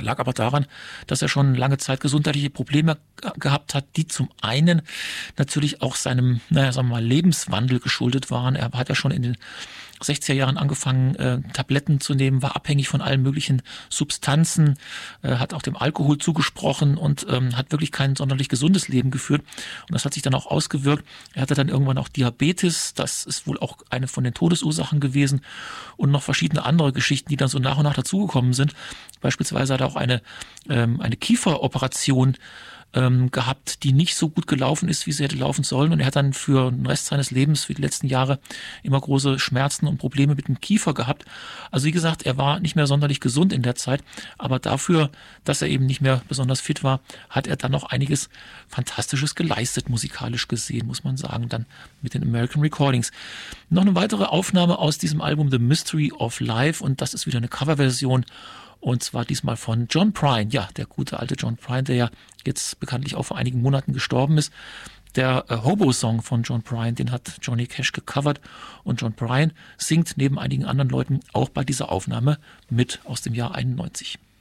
Lag aber daran, dass er schon lange Zeit gesundheitliche Probleme gehabt hat, die zum einen natürlich auch seinem, sagen wir mal, Lebenswandel geschuldet waren. Er hat ja schon in den 60er Jahren angefangen, Tabletten zu nehmen, war abhängig von allen möglichen Substanzen, hat auch dem Alkohol zugesprochen und hat wirklich kein sonderlich gesundes Leben geführt. Und das hat sich dann auch ausgewirkt. Er hatte dann irgendwann auch Diabetes, das ist wohl auch eine von den Todesursachen gewesen und noch verschiedene andere Geschichten, die dann so nach und nach dazugekommen sind. Beispielsweise hat er auch eine Kieferoperation gehabt, die nicht so gut gelaufen ist, wie sie hätte laufen sollen. Und er hat dann für den Rest seines Lebens, für die letzten Jahre, immer große Schmerzen und Probleme mit dem Kiefer gehabt. Also wie gesagt, er war nicht mehr sonderlich gesund in der Zeit, aber dafür, dass er eben nicht mehr besonders fit war, hat er dann noch einiges Fantastisches geleistet, musikalisch gesehen, muss man sagen, dann mit den American Recordings. Noch eine weitere Aufnahme aus diesem Album The Mystery of Life und das ist wieder eine Coverversion. Und zwar diesmal von John Prine. Ja, der gute alte John Prine, der ja jetzt bekanntlich auch vor einigen Monaten gestorben ist. Der Hobo-Song von John Prine, den hat Johnny Cash gecovert. Und John Prine singt neben einigen anderen Leuten auch bei dieser Aufnahme mit aus dem Jahr 91.